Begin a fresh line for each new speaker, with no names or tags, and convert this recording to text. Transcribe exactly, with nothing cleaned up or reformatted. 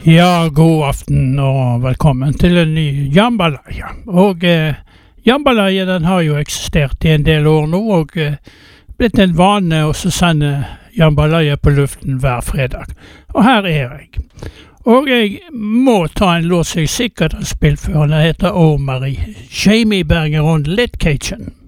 Ja, god aften og velkommen til en ny Jambalaya. Og eh, Jambalaya den har jo eksistert i en del år nå, og eh, blitt en vane å sende Jambalaya på luften hver fredag. Og her er jeg. Og jeg må ta en låt som jeg sikkert har spilt før. Den heter Oh Marie. Jamie Berger on Lit Kitchen.